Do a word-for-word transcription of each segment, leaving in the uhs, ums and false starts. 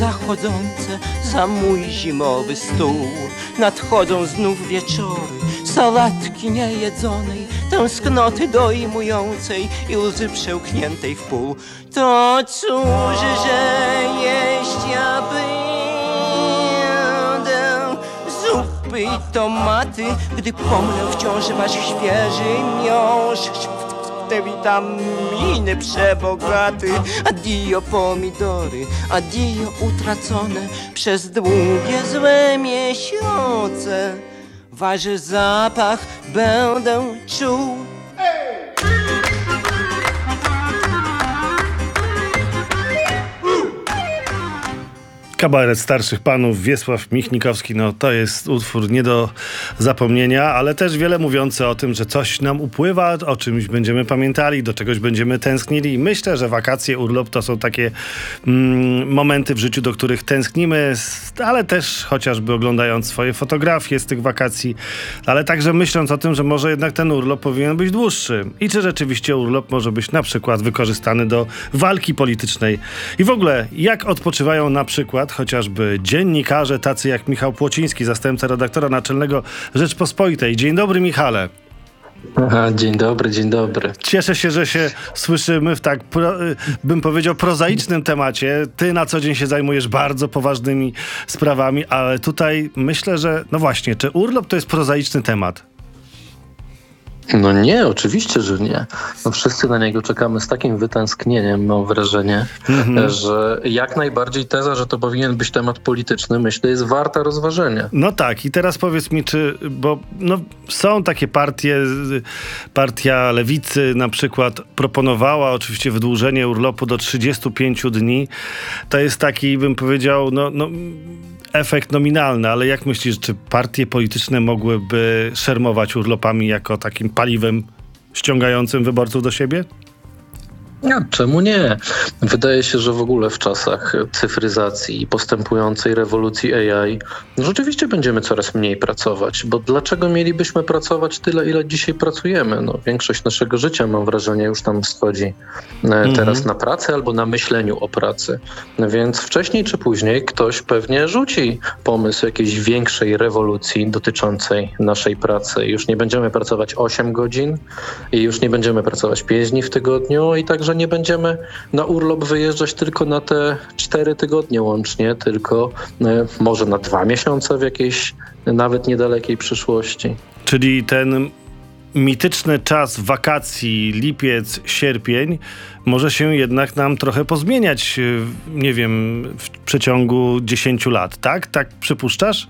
zachodzące za mój zimowy stół. Nadchodzą znów wieczory sałatki niejedzonej, tęsknoty dojmującej i łzy przełkniętej w pół. To cóż, że jeść ja będę zupy i tomaty, gdy pomnę wciąż wasz świeży miąższ, te witaminy przebogaty. Addio pomidory, addio utracone przez długie złe miesiące. Wasz zapach będę czuł. Kabaret starszych panów, Wiesław Michnikowski, no to jest utwór nie do zapomnienia, ale też wiele mówiący o tym, że coś nam upływa, o czymś będziemy pamiętali, do czegoś będziemy tęsknili i myślę, że wakacje, urlop to są takie mm, momenty w życiu, do których tęsknimy, ale też chociażby oglądając swoje fotografie z tych wakacji, ale także myśląc o tym, że może jednak ten urlop powinien być dłuższy i czy rzeczywiście urlop może być na przykład wykorzystany do walki politycznej. I w ogóle, jak odpoczywają na przykład chociażby dziennikarze tacy jak Michał Płociński, zastępca redaktora naczelnego Rzeczpospolitej. Dzień dobry, Michale. Aha, dzień dobry, dzień dobry. Cieszę się, że się słyszymy w tak, pro, bym powiedział, prozaicznym temacie. Ty na co dzień się zajmujesz bardzo poważnymi sprawami, ale tutaj myślę, że no właśnie, czy urlop to jest prozaiczny temat? No nie, oczywiście, że nie. No wszyscy na niego czekamy z takim wytęsknieniem, mam wrażenie, mm-hmm. że jak najbardziej teza, że to powinien być temat polityczny, myślę, jest warta rozważenia. No tak, i teraz powiedz mi, czy, bo no, są takie partie, partia Lewicy na przykład proponowała oczywiście wydłużenie urlopu do trzydziestu pięciu dni. To jest taki, bym powiedział, no, no efekt nominalny, ale jak myślisz, czy partie polityczne mogłyby szermować urlopami jako takim paliwem ściągającym wyborców do siebie? No, czemu nie? Wydaje się, że w ogóle w czasach cyfryzacji i postępującej rewolucji A I rzeczywiście będziemy coraz mniej pracować, bo dlaczego mielibyśmy pracować tyle, ile dzisiaj pracujemy? No, większość naszego życia, mam wrażenie, już tam schodzi mm-hmm. teraz na pracę albo na myśleniu o pracy. Więc wcześniej czy później ktoś pewnie rzuci pomysł jakiejś większej rewolucji dotyczącej naszej pracy. Już nie będziemy pracować osiem godzin i już nie będziemy pracować pięć dni w tygodniu i także nie będziemy na urlop wyjeżdżać tylko na te cztery tygodnie łącznie, tylko e, może na dwa miesiące w jakiejś nawet niedalekiej przyszłości. Czyli ten mityczny czas wakacji, lipiec, sierpień, może się jednak nam trochę pozmieniać, nie wiem, w przeciągu dziesięciu lat, tak? Tak przypuszczasz?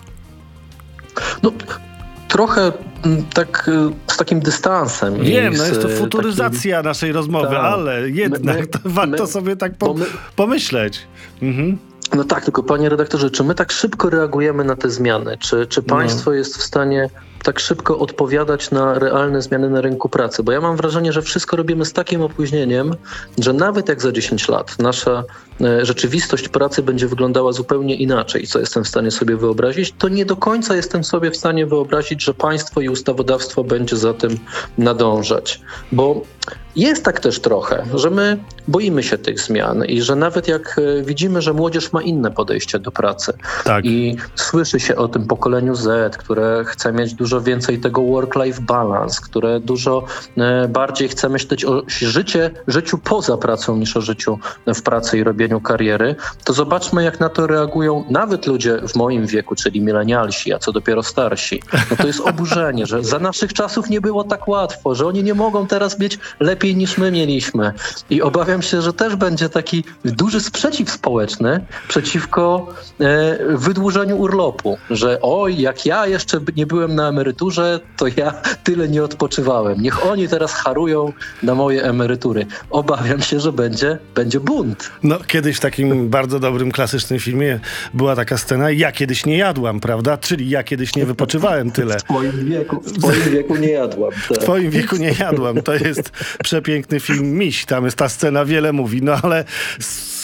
No... Trochę tak z takim dystansem. Wiem, no jest to futuryzacja takim... naszej rozmowy, tak, ale jednak my, my, to warto my, my, sobie tak po, my... pomyśleć. Mhm. No tak, tylko panie redaktorze, czy my tak szybko reagujemy na te zmiany? Czy, czy państwo no. jest w stanie tak szybko odpowiadać na realne zmiany na rynku pracy? Bo ja mam wrażenie, że wszystko robimy z takim opóźnieniem, że nawet jak za dziesięć lat nasza e, rzeczywistość pracy będzie wyglądała zupełnie inaczej, co jestem w stanie sobie wyobrazić, to nie do końca jestem sobie w stanie wyobrazić, że państwo i ustawodawstwo będzie za tym nadążać. Bo jest tak też trochę, że my boimy się tych zmian i że nawet jak widzimy, że młodzież ma inne podejście do pracy tak. i słyszy się o tym pokoleniu Z, które chce mieć dużo więcej tego work-life balance, które dużo e, bardziej chce myśleć o życie, życiu poza pracą niż o życiu w pracy i robieniu kariery, to zobaczmy, jak na to reagują nawet ludzie w moim wieku, czyli milenialsi, a co dopiero starsi. No to jest oburzenie, że za naszych czasów nie było tak łatwo, że oni nie mogą teraz mieć lepiej niż my mieliśmy. I obawiam się, że też będzie taki duży sprzeciw społeczny przeciwko e, wydłużeniu urlopu, że oj, jak ja jeszcze nie byłem na emeryturze, to ja tyle nie odpoczywałem. Niech oni teraz harują na moje emerytury. Obawiam się, że będzie, będzie bunt. No, kiedyś w takim bardzo dobrym, klasycznym filmie była taka scena, ja kiedyś nie jadłam, prawda? Czyli ja kiedyś nie wypoczywałem tyle. W twoim wieku, w twoim wieku nie jadłam. Tak. W twoim wieku nie jadłam. To jest przepiękny film Miś. Tam jest ta scena, wiele mówi. No ale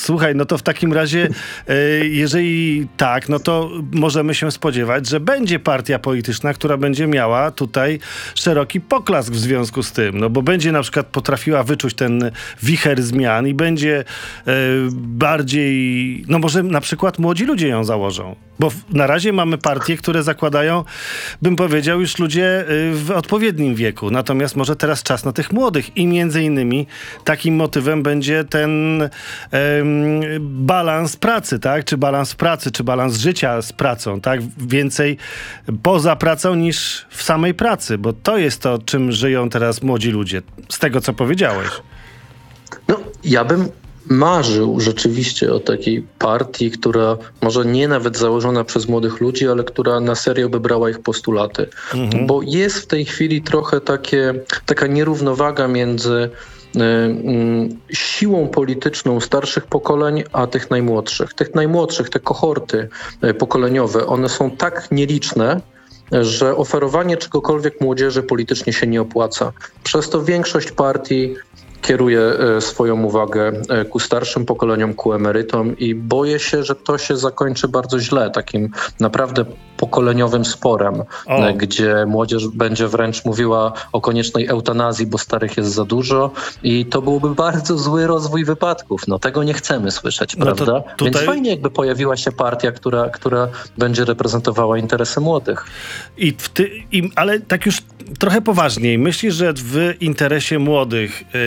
słuchaj, no to w takim razie, y, jeżeli tak, no to możemy się spodziewać, że będzie partia polityczna, która będzie miała tutaj szeroki poklask w związku z tym, no bo będzie na przykład potrafiła wyczuć ten wicher zmian i będzie y, bardziej, no może na przykład młodzi ludzie ją założą. Bo w, na razie mamy partie, które zakładają, bym powiedział, już ludzie y, w odpowiednim wieku. Natomiast może teraz czas na tych młodych i między innymi takim motywem będzie ten ym, balans pracy, tak? Czy balans pracy, czy balans życia z pracą, tak? Więcej poza pracą niż w samej pracy, bo to jest to, czym żyją teraz młodzi ludzie. Z tego, co powiedziałeś. No, ja bym marzył rzeczywiście o takiej partii, która może nie nawet założona przez młodych ludzi, ale która na serio by brała ich postulaty. Mhm. Bo jest w tej chwili trochę takie, taka nierównowaga między y, y, siłą polityczną starszych pokoleń, a tych najmłodszych. Tych najmłodszych, te kohorty y, pokoleniowe, one są tak nieliczne, że oferowanie czegokolwiek młodzieży politycznie się nie opłaca. Przez to większość partii kieruje swoją uwagę ku starszym pokoleniom, ku emerytom i boję się, że to się zakończy bardzo źle, takim naprawdę pokoleniowym sporem, o. gdzie młodzież będzie wręcz mówiła o koniecznej eutanazji, bo starych jest za dużo i to byłby bardzo zły rozwój wypadków. No tego nie chcemy słyszeć, no prawda? Tutaj... Więc fajnie, jakby pojawiła się partia, która, która będzie reprezentowała interesy młodych. I w ty... I, ale tak już trochę poważniej. Myślisz, że w interesie młodych yy,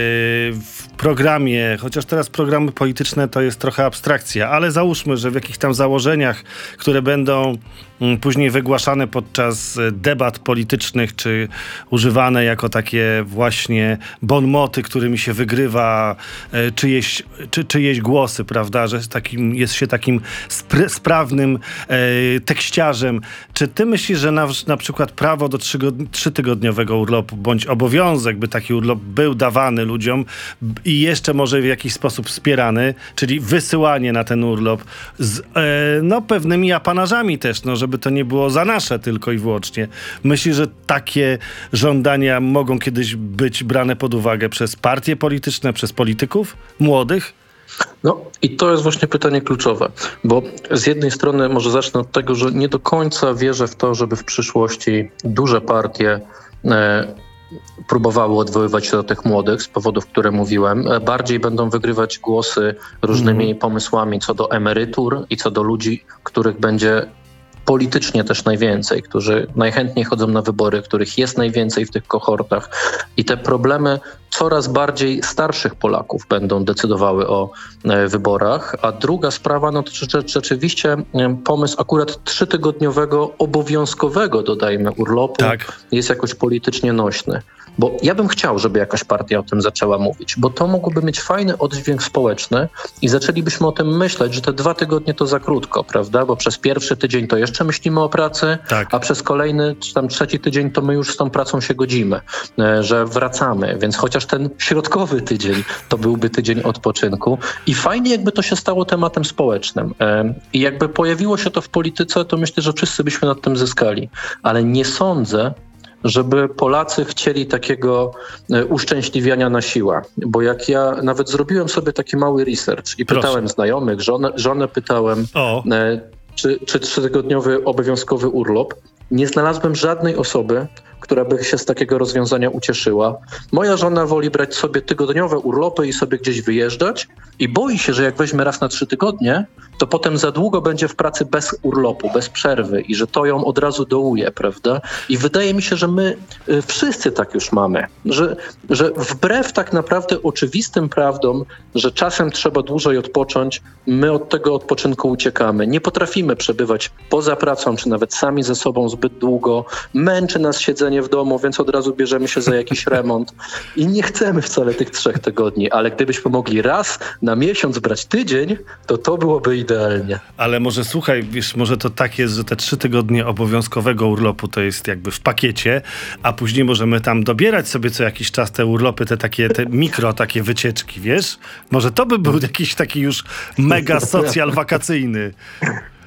w programie, chociaż teraz programy polityczne to jest trochę abstrakcja, ale załóżmy, że w jakichś tam założeniach, które będą później wygłaszane podczas debat politycznych, czy używane jako takie właśnie bonmoty, którymi się wygrywa czyjeś, czy, czyjeś głosy, prawda, że takim, jest się takim spry, sprawnym e, tekściarzem. Czy ty myślisz, że na, na przykład prawo do trzytygodniowego urlopu, bądź obowiązek, by taki urlop był dawany ludziom i jeszcze może w jakiś sposób wspierany, czyli wysyłanie na ten urlop z e, no, pewnymi apanażami też, no, żeby to nie było za nasze tylko i wyłącznie. Myślisz, że takie żądania mogą kiedyś być brane pod uwagę przez partie polityczne, przez polityków młodych? No i to jest właśnie pytanie kluczowe, bo z jednej strony może zacznę od tego, że nie do końca wierzę w to, żeby w przyszłości duże partie e, próbowały odwoływać się do tych młodych z powodów, które mówiłem. Bardziej będą wygrywać głosy różnymi mm. pomysłami co do emerytur i co do ludzi, których będzie politycznie też najwięcej, którzy najchętniej chodzą na wybory, których jest najwięcej w tych kohortach i te problemy coraz bardziej starszych Polaków będą decydowały o e, wyborach. A druga sprawa, no to rzeczywiście e, pomysł akurat trzytygodniowego obowiązkowego, dodajmy, urlopu tak. jest jakoś politycznie nośny. Bo ja bym chciał, żeby jakaś partia o tym zaczęła mówić, bo to mogłoby mieć fajny oddźwięk społeczny i zaczęlibyśmy o tym myśleć, że te dwa tygodnie to za krótko, prawda? Bo przez pierwszy tydzień to jeszcze myślimy o pracy, tak. a przez kolejny czy tam trzeci tydzień to my już z tą pracą się godzimy, że wracamy, więc chociaż ten środkowy tydzień to byłby tydzień odpoczynku i fajnie jakby to się stało tematem społecznym i jakby pojawiło się to w polityce, to myślę, że wszyscy byśmy nad tym zyskali, ale nie sądzę, żeby Polacy chcieli takiego uszczęśliwiania na siłę. Bo jak ja nawet zrobiłem sobie taki mały research i Proszę. pytałem znajomych, żonę, żonę pytałem, o. czy, czy trzytygodniowy obowiązkowy urlop, nie znalazłem żadnej osoby, która by się z takiego rozwiązania ucieszyła. Moja żona woli brać sobie tygodniowe urlopy i sobie gdzieś wyjeżdżać i boi się, że jak weźmie raz na trzy tygodnie, to potem za długo będzie w pracy bez urlopu, bez przerwy i że to ją od razu dołuje, prawda? I wydaje mi się, że my y, wszyscy tak już mamy, że, że wbrew tak naprawdę oczywistym prawdom, że czasem trzeba dłużej odpocząć, my od tego odpoczynku uciekamy. Nie potrafimy przebywać poza pracą, czy nawet sami ze sobą zbyt długo. Męczy nas siedzenie w domu, więc od razu bierzemy się za jakiś remont i nie chcemy wcale tych trzech tygodni, ale gdybyśmy mogli raz na miesiąc brać tydzień, to to byłoby idealnie. Ale może słuchaj, wiesz, może to tak jest, że te trzy tygodnie obowiązkowego urlopu to jest jakby w pakiecie, a później możemy tam dobierać sobie co jakiś czas te urlopy, te takie, te mikro takie wycieczki, wiesz? Może to by był jakiś taki już mega socjal wakacyjny.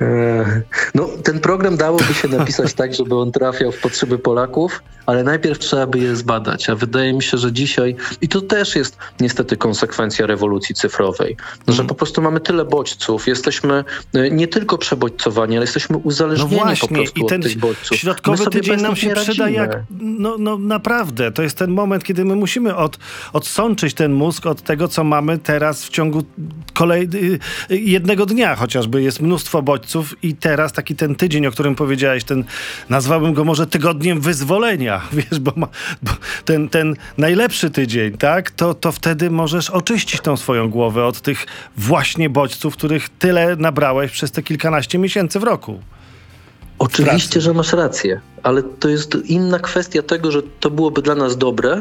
No, ten program dałoby się napisać tak, żeby on trafiał w potrzeby Polaków, ale najpierw trzeba by je zbadać, a wydaje mi się, że dzisiaj, i to też jest niestety konsekwencja rewolucji cyfrowej, że Mm. po prostu mamy tyle bodźców, jesteśmy nie tylko przebodźcowani, ale jesteśmy No uzależnieni po właśnie, prostu i od ten tych bodźców. My środkowy sobie tydzień bez nam nich się nie przyda radzimy. jak, no, no naprawdę, to jest ten moment, kiedy my musimy od, odsączyć ten mózg od tego, co mamy teraz w ciągu kolej, y, jednego dnia chociażby. Jest mnóstwo bodźców i teraz taki ten tydzień, o którym powiedziałeś, ten, nazwałbym go może tygodniem wyzwolenia, wiesz, bo, ma, bo ten, ten najlepszy tydzień, tak, to, to wtedy możesz oczyścić tą swoją głowę od tych właśnie bodźców, których tyle nabrałeś przez te kilkanaście miesięcy w roku. Oczywiście, pracy. że masz rację, ale to jest inna kwestia tego, że to byłoby dla nas dobre,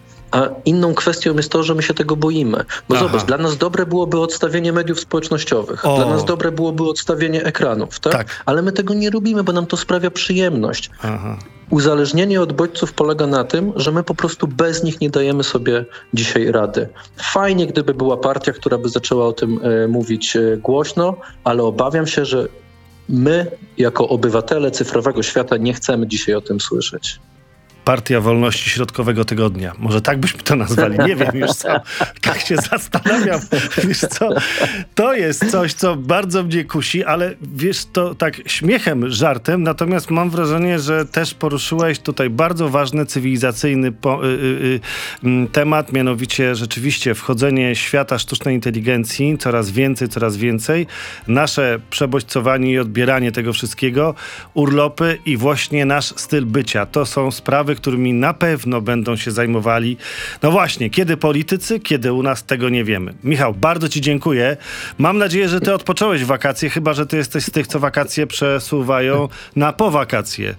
a inną kwestią jest to, że my się tego boimy. Bo Aha. zobacz, dla nas dobre byłoby odstawienie mediów społecznościowych, O. dla nas dobre byłoby odstawienie ekranów, tak? Tak. Ale my tego nie robimy, bo nam to sprawia przyjemność. Aha. Uzależnienie od bodźców polega na tym, że my po prostu bez nich nie dajemy sobie dzisiaj rady. Fajnie, gdyby była partia, która by zaczęła o tym e, mówić e, głośno, ale obawiam się, że my, jako obywatele cyfrowego świata, nie chcemy dzisiaj o tym słyszeć. Partia Wolności Środkowego Tygodnia. Może tak byśmy to nazwali. Nie wiem już co. Tak się zastanawiam. Wiesz co? To jest coś, co bardzo mnie kusi, ale wiesz, to tak śmiechem, żartem, natomiast mam wrażenie, że też poruszyłeś tutaj bardzo ważny, cywilizacyjny po, y, y, y, temat, mianowicie rzeczywiście wchodzenie świata sztucznej inteligencji, coraz więcej, coraz więcej, nasze przebodźcowanie i odbieranie tego wszystkiego, urlopy i właśnie nasz styl bycia. To są sprawy, którymi na pewno będą się zajmowali. No właśnie, kiedy politycy, kiedy u nas, tego nie wiemy. Michał, bardzo ci dziękuję. Mam nadzieję, że ty odpocząłeś w wakacje, chyba że ty jesteś z tych, co wakacje przesuwają na po wakacje.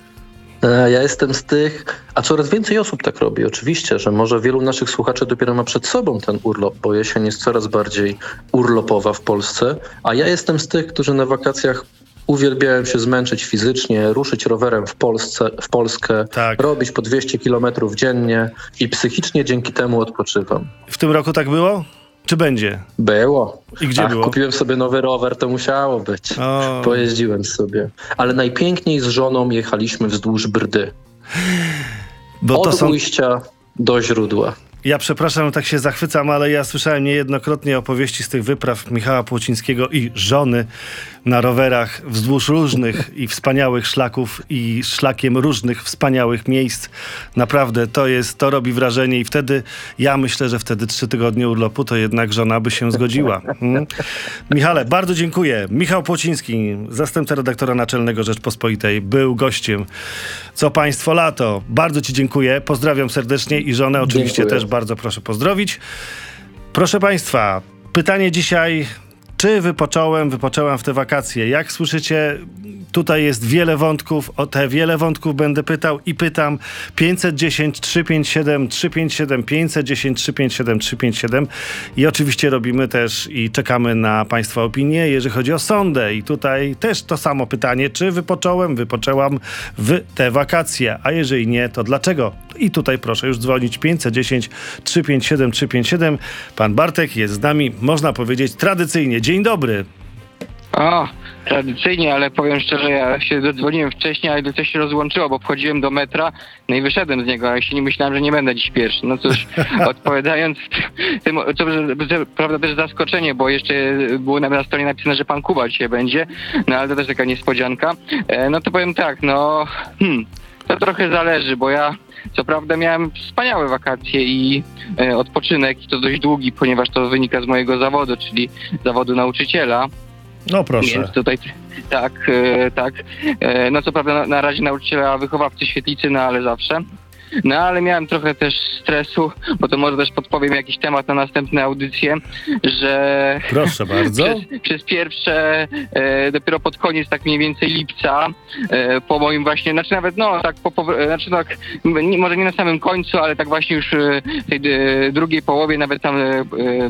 E, Ja jestem z tych, a coraz więcej osób tak robi. Oczywiście, że może wielu naszych słuchaczy dopiero ma przed sobą ten urlop, bo jesień jest coraz bardziej urlopowa w Polsce, a ja jestem z tych, którzy na wakacjach uwielbiałem się zmęczyć fizycznie, ruszyć rowerem w Polsce, w Polskę, Tak. robić po dwieście kilometrów dziennie i psychicznie dzięki temu odpoczywam. W tym roku tak było? Czy będzie? Było. I gdzie Ach, było? Kupiłem sobie nowy rower, to musiało być. O. Pojeździłem sobie. Ale najpiękniej z żoną jechaliśmy wzdłuż Brdy. Bo to Od są... ujścia do źródła. Ja przepraszam, tak się zachwycam, ale ja słyszałem niejednokrotnie opowieści z tych wypraw Michała Płocińskiego i żony na rowerach wzdłuż różnych i wspaniałych szlaków i szlakiem różnych wspaniałych miejsc. Naprawdę to jest, to robi wrażenie i wtedy, ja myślę, że wtedy trzy tygodnie urlopu to jednak żona by się zgodziła. Hmm? Michale, bardzo dziękuję. Michał Płociński, zastępca redaktora naczelnego Rzeczpospolitej, był gościem Co Państwo Lato. Bardzo ci dziękuję, pozdrawiam serdecznie i żonę oczywiście Dziękuję. też bardzo proszę pozdrowić. Proszę Państwa, pytanie dzisiaj, czy wypocząłem, wypoczęłam w te wakacje? Jak słyszycie, tutaj jest wiele wątków, o te wiele wątków będę pytał i pytam. pięćset dziesięć, trzysta pięćdziesiąt siedem, trzysta pięćdziesiąt siedem, pięćset dziesięć, trzysta pięćdziesiąt siedem, trzysta pięćdziesiąt siedem i oczywiście robimy też i czekamy na Państwa opinie, jeżeli chodzi o sondę. I tutaj też to samo pytanie, czy wypocząłem, wypoczęłam w te wakacje, a jeżeli nie, to dlaczego? I tutaj proszę już dzwonić pięćset dziesięć, trzysta pięćdziesiąt siedem, trzysta pięćdziesiąt siedem. Pan Bartek jest z nami, można powiedzieć, tradycyjnie. Dzień dobry. O, tradycyjnie, ale powiem szczerze, ja się dodzwoniłem wcześniej, ale coś się rozłączyło, bo wchodziłem do metra, no i wyszedłem z niego, a ja się nie myślałem, że nie będę dziś pierwszy. No cóż, odpowiadając, tym, co, że, że, prawda, też zaskoczenie, bo jeszcze było na, na stronie napisane, że pan Kuba dzisiaj będzie, no ale to też taka niespodzianka. E, no to powiem tak, no, hmm, to trochę zależy, bo ja co prawda miałem wspaniałe wakacje i e, odpoczynek, i to dość długi, ponieważ to wynika z mojego zawodu, czyli zawodu nauczyciela. No proszę. Więc tutaj tak, e, tak. E, no co prawda na, na razie nauczyciela wychowawcy świetlicy, no ale zawsze. No ale miałem trochę też stresu, bo to może też podpowiem jakiś temat na następne audycje, że Proszę bardzo. przez, przez pierwsze, e, dopiero pod koniec tak mniej więcej lipca, e, po moim właśnie, znaczy nawet no tak, po, po, znaczy tak, nie, może nie na samym końcu, ale tak właśnie już e, w tej e, drugiej połowie, nawet tam e, e,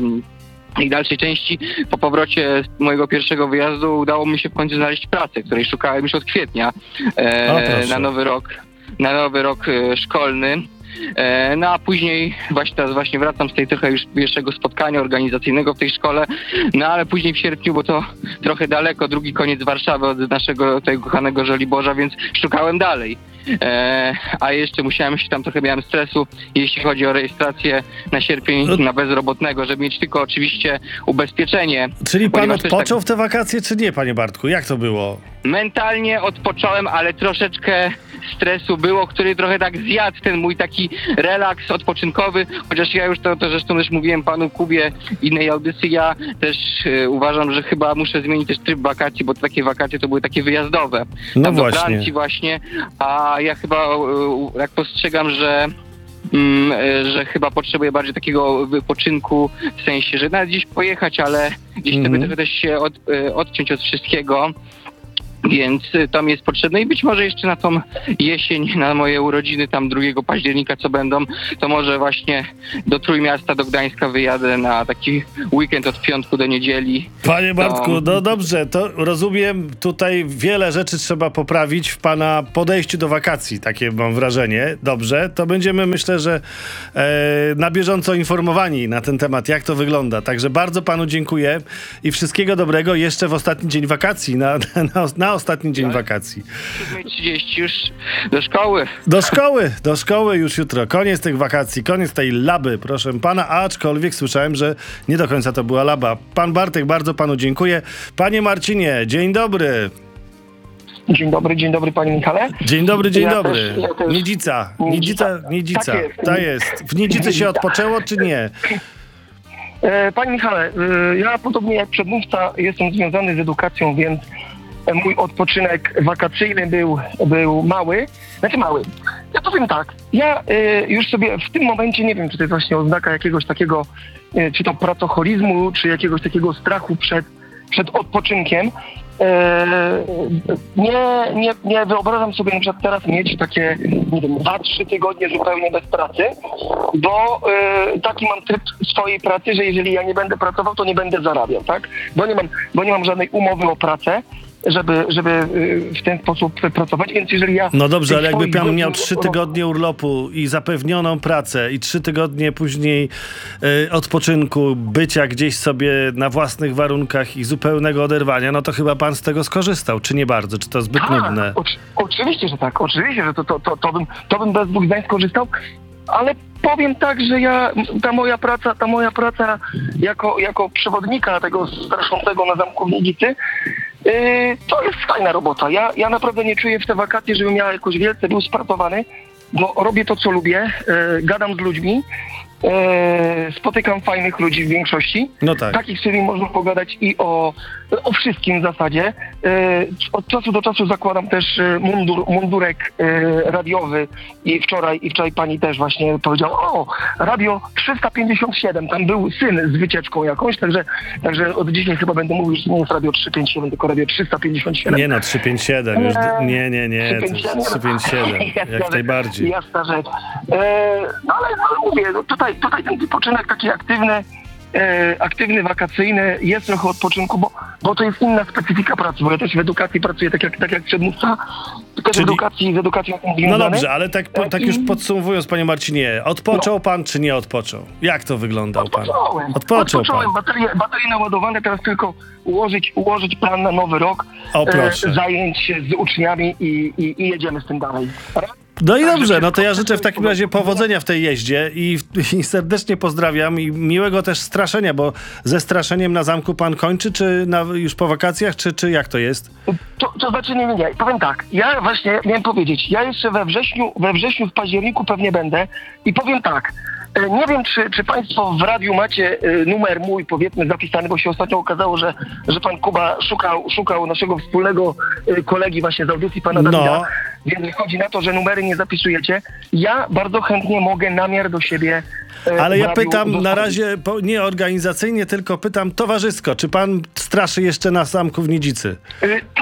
i dalszej części po powrocie z mojego pierwszego wyjazdu udało mi się w końcu znaleźć pracę, której szukałem już od kwietnia e, O, proszę. na nowy rok, na nowy rok e, szkolny. E, no a później właśnie teraz właśnie wracam z tej trochę już pierwszego spotkania organizacyjnego w tej szkole, no ale później w sierpniu, bo to trochę daleko, drugi koniec Warszawy od naszego tego kochanego Żoliborza, więc szukałem dalej. E, a jeszcze musiałem się tam trochę miałem stresu, jeśli chodzi o rejestrację na sierpień No. na bezrobotnego, żeby mieć tylko oczywiście ubezpieczenie. Czyli pan Ponieważ też odpoczął tak w te wakacje, czy nie, panie Bartku? Jak to było? mentalnie odpocząłem, ale troszeczkę stresu było, który trochę tak zjadł ten mój taki relaks odpoczynkowy, chociaż ja już to, to zresztą też mówiłem panu Kubie w innej audycji, ja też e, uważam, że chyba muszę zmienić też tryb wakacji, bo takie wakacje to były takie wyjazdowe. No Tam do właśnie. Francji właśnie, a ja chyba e, jak postrzegam, że Mm, e, że chyba potrzebuję bardziej takiego wypoczynku, w sensie, że nawet gdzieś pojechać, ale gdzieś Mhm. sobie trochę też się od, e, odciąć od wszystkiego. Więc y, to mi jest potrzebne i być może jeszcze na tą jesień, na moje urodziny tam drugiego października, co będą, to może właśnie do Trójmiasta, do Gdańska wyjadę na taki weekend od piątku do niedzieli. Panie Bartku, To- no dobrze, to rozumiem, tutaj wiele rzeczy trzeba poprawić w pana podejściu do wakacji, takie mam wrażenie. Dobrze, to będziemy, myślę, że e, na bieżąco informowani na ten temat, jak to wygląda. Także bardzo panu dziękuję i wszystkiego dobrego jeszcze w ostatni dzień wakacji, na, na, na ostatni dzień wakacji. siódma trzydzieści już do szkoły. Do szkoły, do szkoły już jutro. Koniec tych wakacji, koniec tej laby, proszę pana, aczkolwiek słyszałem, że nie do końca to była laba. Pan Bartek, bardzo panu dziękuję. Panie Marcinie, dzień dobry. Dzień dobry, dzień dobry panie Michale. Dzień dobry, dzień Ja dobry. też- ja też- Niedzica, Niedzica, Niedzica. Tak jest. Ta jest. W Niedzicy się odpoczęło, czy nie? E, Panie Michale, e, ja podobnie jak przedmówca jestem związany z edukacją, więc e, mój odpoczynek wakacyjny był, był mały. Znaczy mały. Ja powiem tak, ja e, już sobie w tym momencie nie wiem, czy to jest właśnie oznaka jakiegoś takiego, e, czy to pracoholizmu, czy jakiegoś takiego strachu przed, przed odpoczynkiem. E, nie, nie, nie wyobrażam sobie na przykład teraz mieć takie, nie wiem, dwa, trzy tygodnie zupełnie bez pracy, bo e, taki mam tryb swojej pracy, że jeżeli ja nie będę pracował, to nie będę zarabiał, tak? Bo nie mam, bo nie mam żadnej umowy o pracę, żeby, żeby e, w ten sposób pracować, więc jeżeli ja... No dobrze, ale jakby swoich pan godzin- miał trzy tygodnie urlopu i zapewnioną pracę i trzy tygodnie później e, odpoczynku, bycia gdzieś sobie na własnych warunkach i zupełnego oderwania, no to chyba pan z tego skorzystał, czy nie bardzo? Czy to zbyt nudne? oczy- oczywiście, że tak, oczywiście, że to, to, to, to, bym, to bym bez dwóch zdań skorzystał, ale powiem tak, że ja, ta moja praca, ta moja praca jako, jako przewodnika tego straszącego na zamku w Niedzicy, yy, to jest fajna robota. Ja, ja naprawdę nie czuję w te wakacje, żebym ja jakoś wielce był spracowany, bo robię to, co lubię, yy, gadam z ludźmi, yy, spotykam fajnych ludzi w większości. No tak. Takich, z którymi można pogadać i o, o wszystkim w zasadzie. E, Od czasu do czasu zakładam też e, mundur, mundurek e, radiowy i wczoraj, i wczoraj pani też właśnie powiedziała, o, radio trzysta pięćdziesiąt siedem, tam był syn z wycieczką jakąś, także, także od dzisiaj chyba będę mówił, że to nie jest radio trzysta pięćdziesiąt siedem, tylko radio trzysta pięćdziesiąt siedem. Nie no, trzysta pięćdziesiąt siedem. Już, nie, nie, nie. to jest trzysta pięćdziesiąt siedem. Jasna Jak rzecz, najbardziej. Jasna rzecz. E, no ale, ale mówię, no tutaj, tutaj ten wypoczynek taki aktywny, e, aktywny, wakacyjny, jest trochę odpoczynku, bo, bo to jest inna specyfika pracy, bo ja też w edukacji pracuję tak jak, tak jak przedmówca, tylko Czyli- z edukacji, z edukacją jestem No związany. dobrze, ale tak, po, tak już I- podsumowując, panie Marcinie, odpoczął pan czy nie odpoczął? Jak to wyglądał pan? Odpocząłem. Odpoczął pan. Odpocząłem. Baterie, baterie naładowane, teraz tylko ułożyć, ułożyć plan na nowy rok, O, proszę. e, zająć się z uczniami i, i, i jedziemy z tym dalej. No i dobrze, no to ja życzę w takim razie powodzenia w tej jeździe i, i serdecznie pozdrawiam i miłego też straszenia, bo ze straszeniem na zamku pan kończy, czy na, już po wakacjach, czy, czy jak to jest? To, to znaczy nie, nie, nie. Powiem tak, ja właśnie miałem powiedzieć, ja jeszcze we wrześniu, we wrześniu, w październiku pewnie będę i powiem tak, e, nie wiem, czy, czy państwo w radiu macie e, numer mój, powiedzmy, zapisany, bo się ostatnio okazało, że, że pan Kuba szukał, szukał naszego wspólnego e, kolegi właśnie z audycji, pana No. Dawida, więc chodzi na to, że numery nie zapisujecie. Ja bardzo chętnie mogę namiar do siebie e, Ale w ja radiu pytam na zostawić. razie po, nie organizacyjnie, tylko pytam towarzysko, czy pan straszy jeszcze na zamku w Niedzicy? Y, tak,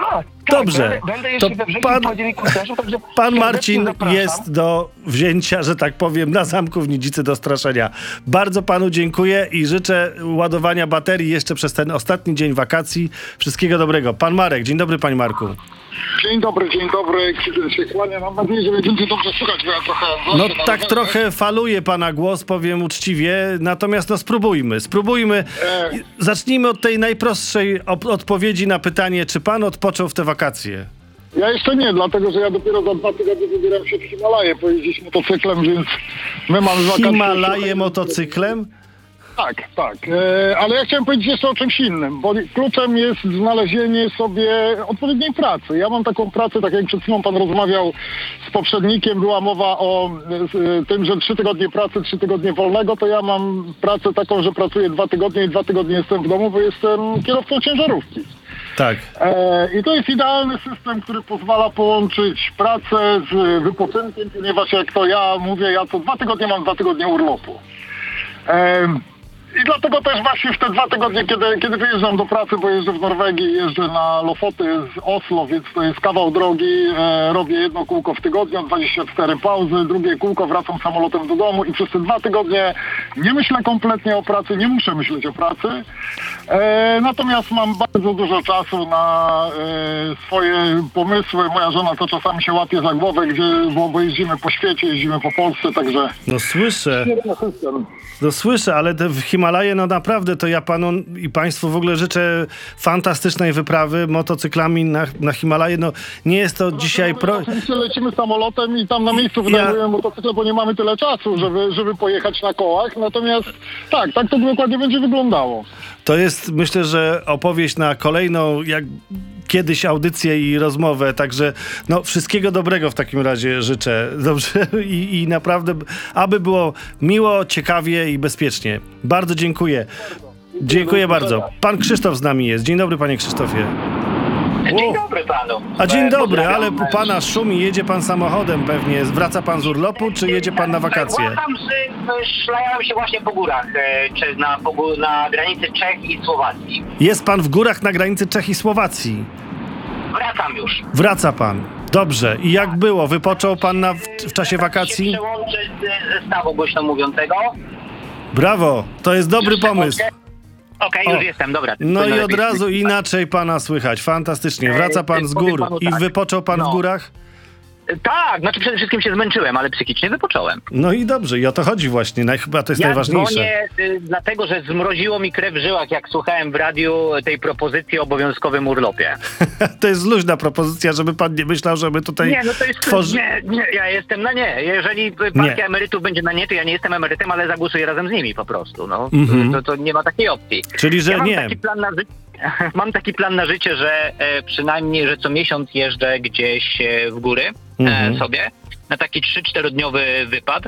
Tak, Dobrze. Tak, będę, będę jeszcze To we wrześniu, pan- w październiku też, także Pan serdecznie Marcin zapraszam. jest do wzięcia, że tak powiem, na zamku w Nidzicy do straszenia. Bardzo panu dziękuję i życzę ładowania baterii jeszcze przez ten ostatni dzień wakacji. Wszystkiego dobrego. Pan Marek, dzień dobry panie Marku. Dzień dobry, dzień dobry. Się kłaniam. Mam nadzieję, że będziecie dobrze słuchać, bo ja trochę... No właśnie tak na- trochę faluje pana głos, powiem uczciwie, natomiast no spróbujmy, spróbujmy. E. Zacznijmy od tej najprostszej op- odpowiedzi na pytanie, czy pan odpoczął w te wakacje? Ja jeszcze nie, dlatego że ja dopiero za dwa tygodnie wybieram się w Himalaje pojeździć motocyklem, więc my mamy wakacje... Himalaje motocyklem? Tak, tak. E, ale ja chciałem powiedzieć jeszcze o czymś innym, bo kluczem jest znalezienie sobie odpowiedniej pracy. Ja mam taką pracę, tak jak przed chwilą pan rozmawiał z poprzednikiem, była mowa o e, tym, że trzy tygodnie pracy, trzy tygodnie wolnego, to ja mam pracę taką, że pracuję dwa tygodnie i dwa tygodnie jestem w domu, bo jestem kierowcą ciężarówki. Tak. E, I to jest idealny system, który pozwala połączyć pracę z wypoczynkiem, ponieważ jak to ja mówię, ja co dwa tygodnie mam dwa tygodnie urlopu. E, I dlatego też właśnie w te dwa tygodnie, kiedy, kiedy wyjeżdżam do pracy, bo jeżdżę w Norwegii, jeżdżę na Lofoty z Oslo, więc to jest kawał drogi, e, robię jedno kółko w tygodniu, dwadzieścia cztery pauzy, drugie kółko, wracam samolotem do domu i przez te dwa tygodnie nie myślę kompletnie o pracy, nie muszę myśleć o pracy. E, natomiast mam bardzo dużo czasu na e, swoje pomysły. Moja żona to czasami się łapie za głowę, gdzie, bo, bo jeździmy po świecie, jeździmy po Polsce, także... No słyszę. Świetny system. No słyszę, ale te w Himalaje, no naprawdę, to ja panu i państwu w ogóle życzę fantastycznej wyprawy motocyklami na, na Himalaje. No nie jest to dzisiaj... Pro... Oczywiście lecimy samolotem i tam na miejscu wynajmujemy Ja- motocykle, bo nie mamy tyle czasu, żeby, żeby pojechać na kołach. Natomiast tak, tak to dokładnie będzie wyglądało. To jest, myślę, że opowieść na kolejną, jak kiedyś audycję i rozmowę, także no wszystkiego dobrego w takim razie życzę. Dobrze? I, i naprawdę, aby było miło, ciekawie i bezpiecznie. Bardzo dziękuję. Dziękuję bardzo. Pan Krzysztof z nami jest. Dzień dobry, panie Krzysztofie. Dzień dobry panu. A dzień E, dobry, pozdrawiam. ale u pana szumi, jedzie pan samochodem pewnie. Wraca pan z urlopu, czy jedzie pan na wakacje? Wracam z, szlajałem się właśnie po górach, e, czy na, po, gó- na granicy Czech i Słowacji. Jest pan w górach na granicy Czech i Słowacji. Wracam już. Wraca pan. Dobrze. I jak było? Wypoczął pan na, w, w czasie wakacji? Się przełączę z, ze stawu głośno mówiącego. Brawo, to jest dobry pomysł. Okej, O. już jestem, dobra. No i Będę od lepiej razu słyszeć. inaczej pana słychać. Fantastycznie. Wraca pan z powiem gór. panu I tak. wypoczął pan w No. górach? Tak, znaczy przede wszystkim się zmęczyłem, ale psychicznie wypocząłem. No i dobrze, i o to chodzi właśnie. Naj, chyba to jest Ja najważniejsze. dzwonię y, dlatego, że zmroziło mi krew w żyłach, jak słuchałem w radiu tej propozycji o obowiązkowym urlopie. To jest luźna propozycja, żeby pan nie myślał, że my tutaj Nie, no to jest... tworzy... Nie, nie, ja jestem na nie. Jeżeli partia Nie. emerytów będzie na nie, to ja nie jestem emerytem, ale zagłosuję razem z nimi po prostu. No. Mhm. To, to nie ma takiej opcji. Czyli, że ja mam nie. Taki plan na ży- mam taki plan na życie, że e, przynajmniej, że co miesiąc jeżdżę gdzieś e, w góry Mhm. e, sobie na taki trzy czterodniowy wypad.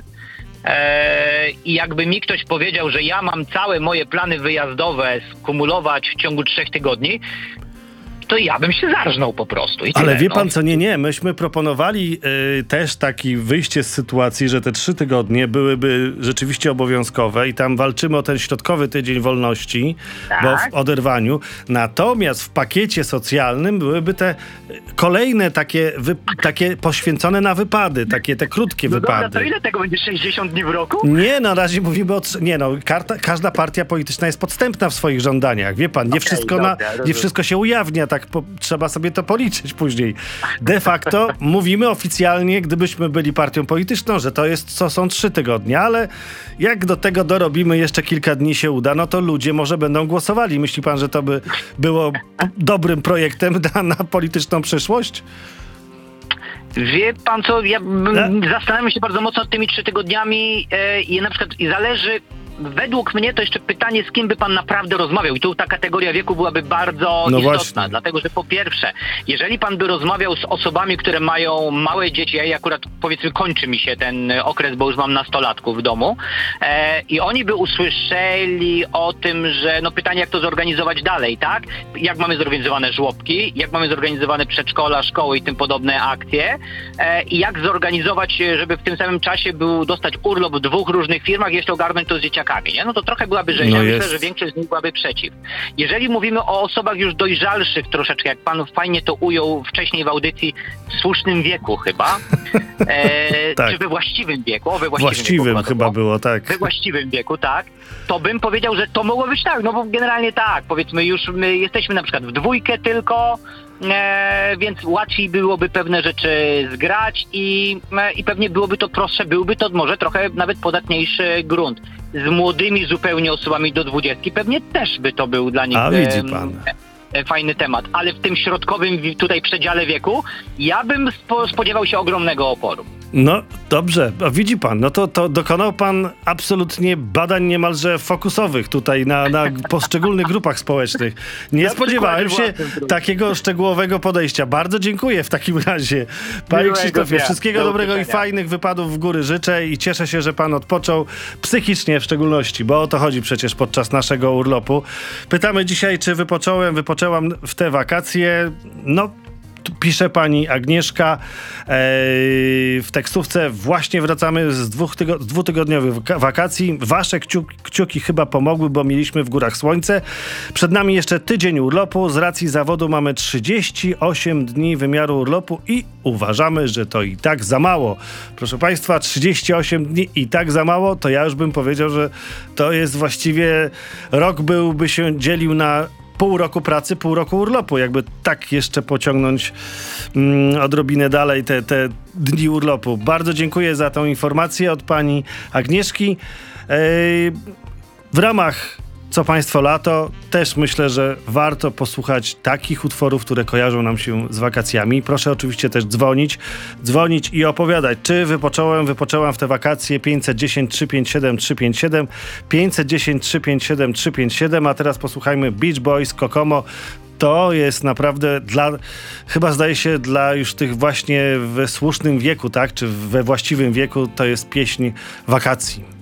E, I jakby mi ktoś powiedział, że ja mam całe moje plany wyjazdowe skumulować w ciągu trzech tygodni, to ja bym się zarżnął po prostu. I Ale tyle, wie no. pan co, nie, nie, myśmy proponowali y, też taki wyjście z sytuacji, że te trzy tygodnie byłyby rzeczywiście obowiązkowe i tam walczymy o ten środkowy tydzień wolności, Tak. bo w oderwaniu. Natomiast w pakiecie socjalnym byłyby te kolejne takie, wy, takie poświęcone na wypady, takie te krótkie No dobra, wypady. to ile tego będzie? sześćdziesiąt dni w roku? Nie, na razie mówimy o... trz- Nie no, karta, każda partia polityczna jest podstępna w swoich żądaniach, wie pan, nie, Okej, wszystko, dobra, na, nie rozumiem. wszystko się ujawnia, tak po, trzeba sobie to policzyć później. De facto mówimy oficjalnie, gdybyśmy byli partią polityczną, że to jest, co są trzy tygodnie, ale jak do tego dorobimy, jeszcze kilka dni się uda, no to ludzie może będą głosowali. Myśli pan, że to by było dobrym projektem na, na polityczną przyszłość? Wie pan co, ja bym- E? zastanawiam się bardzo mocno nad tymi trzy tygodniami e, i na przykład i zależy, według mnie to jeszcze pytanie, z kim by pan naprawdę rozmawiał i tu ta kategoria wieku byłaby bardzo No istotna, właśnie. dlatego że po pierwsze, jeżeli pan by rozmawiał z osobami, które mają małe dzieci, ja akurat powiedzmy kończy mi się ten okres, bo już mam nastolatków w domu e, i oni by usłyszeli o tym, że no pytanie jak to zorganizować dalej, tak? Jak mamy zorganizowane żłobki, jak mamy zorganizowane przedszkola, szkoły i tym podobne akcje e, i jak zorganizować, żeby w tym samym czasie był dostać urlop w dwóch różnych firmach, jeszcze ogarnąć to z dzieciakami chłopakami, nie? No to trochę byłaby rzeźnia, No myślę, jest. że większość z nich byłaby przeciw. Jeżeli mówimy o osobach już dojrzalszych troszeczkę, jak pan fajnie to ujął wcześniej w audycji, w słusznym wieku chyba, e, Tak. czy we właściwym wieku, o, we właściwym, Właściwym wieku, chyba było, tak. we właściwym wieku, tak, to bym powiedział, że to mogło być tak, no bo generalnie tak, powiedzmy już my jesteśmy na przykład w dwójkę tylko, e, więc łatwiej byłoby pewne rzeczy zgrać i, e, i pewnie byłoby to prostsze, byłby to może trochę nawet podatniejszy grunt. Z młodymi zupełnie osobami do dwudziestki pewnie też by to był dla nich A widzi em, pan. e, fajny temat, ale w tym środkowym wi- tutaj przedziale wieku ja bym spo, spodziewał się ogromnego oporu. No dobrze, a widzi pan, no to, to dokonał pan absolutnie badań niemalże fokusowych tutaj na, na poszczególnych grupach społecznych. Nie Na spodziewałem przykładzie się własnym, takiego szczegółowego podejścia. Bardzo dziękuję w takim razie. Panie Miłego Krzysztofie, dnia. wszystkiego Do dobrego i usłyszenia. fajnych wypadów w góry życzę i cieszę się, że pan odpoczął psychicznie w szczególności, bo o to chodzi przecież podczas naszego urlopu. Pytamy dzisiaj, czy wypocząłem, wypoczęłam w te wakacje. No, tu pisze pani Agnieszka e, w tekstówce: właśnie wracamy z, dwóch tygo- z dwutygodniowych waka- wakacji. Wasze kciu- kciuki chyba pomogły, bo mieliśmy w górach słońce. Przed nami jeszcze tydzień urlopu. Z racji zawodu mamy trzydzieści osiem dni wymiaru urlopu i uważamy, że to i tak za mało. Proszę państwa, trzydzieści osiem dni i tak za mało, to ja już bym powiedział, że to jest właściwie rok byłby się dzielił na pół roku pracy, pół roku urlopu. Jakby tak jeszcze pociągnąć mm, odrobinę dalej te, te dni urlopu. Bardzo dziękuję za tą informację od pani Agnieszki. Ej, w ramach Co Państwo Lato też myślę, że warto posłuchać takich utworów, które kojarzą nam się z wakacjami. Proszę oczywiście też dzwonić, dzwonić i opowiadać, czy wypocząłem, wypoczęłam w te wakacje. Pięćset dziesięć, trzysta pięćdziesiąt siedem, trzysta pięćdziesiąt siedem, pięćset dziesięć, trzysta pięćdziesiąt siedem, trzysta pięćdziesiąt siedem, a teraz posłuchajmy Beach Boys, Kokomo. To jest naprawdę dla, chyba zdaje się, dla już tych właśnie we słusznym wieku, tak, czy we właściwym wieku, to jest pieśń wakacji.